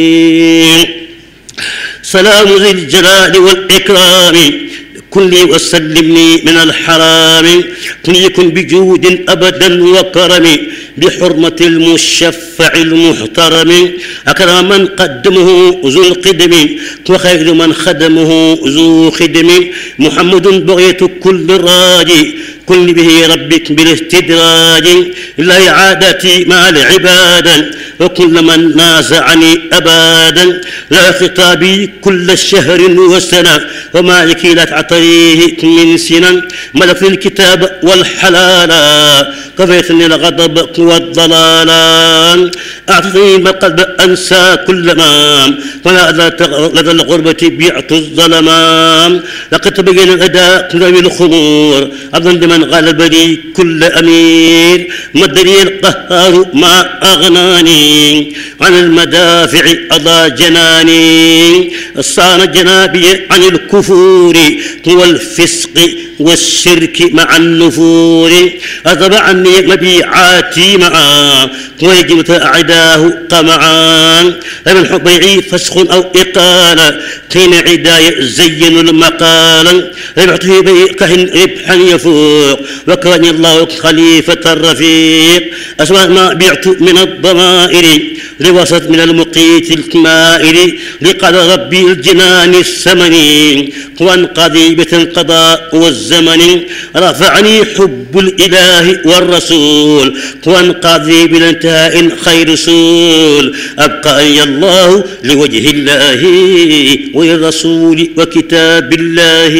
سلام ذي الجلال والإكرام كلي وسلمني من الحرام كن يكن بجود أبدا وكرم بحرمة المشفع المحترم أكرم من قدمه ذو القدم وخير من خدمه ذو خدم محمد بغية كل راجي كل به ربك بالاستدراج لا إعادتي مع العباد وكل من نازعني أبدا لا خطابي كل شهر وسنة ومالك لا تعطيه من سنة ملك الكتاب والحلال كفيتني الغضب والضلال أعطني ما قلب أنسى كل ما فلا لدى الغربة بيعت الظلمان لقد تبين الأداء ذوي الخمور أظن بمن غلبني كل أمير مدني القهار ما أغناني عن المدافع أضى جناني صان جنابي عن الكفور والفسق والشرك مع النفور أذب عني مبيعاتي معا ويجمت أعداه طمعا من حبيعي فسخ أو إقالة كين عداي زين المقال ربحته بكهن ربحا يفوق وكان الله خليفة الرفيق أسوأ ما بعت من الضمائر لوسط من المقيت الكمائر لقد ربي الجنان الثمني وانقضي بالقضاء والزمن رفعني حب الإله والرسول وانقضي بالانتهاء خير رسول أبقى الله لوجه الله وللرسول وكتاب الله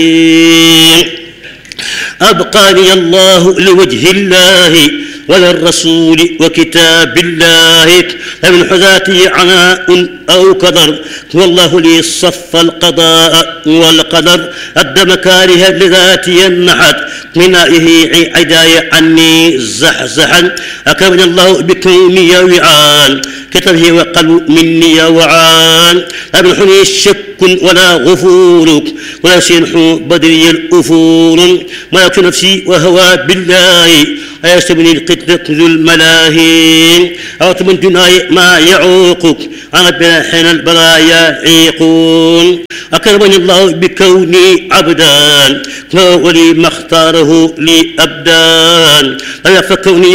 أبقاني الله لوجه الله وللرسول وكتاب الله فمن حذاتي عناء أو قدر والله لي صف القضاء والقدر أدى مكاره لذاتي النحت من آئه عداي عني زحزحا أكرمني الله بكوني وعان كتبه وقلب مني وعان أبنحني شك ولا غفور ولا سينح بدري الأفور ملك نفسي وهوى بالله أيستبني القتل ذو الملاهي أعط من دناي ما يعوقك أنا بلا حين البرايا عيقون أكرمني الله بكوني عبدا ولي ما اختاره لي أبدان فكوني